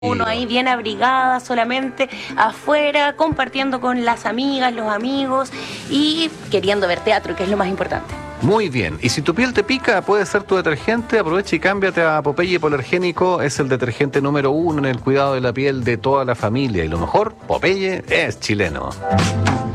Uno ahí bien abrigada, solamente afuera, compartiendo con las amigas, los amigos y queriendo ver teatro, que es lo más importante. Muy bien. Y si tu piel te pica, puede ser tu detergente. Aprovecha y cámbiate a Popeye Polergénico. Es el detergente número 1 en el cuidado de la piel de toda la familia. Y lo mejor, Popeye es chileno.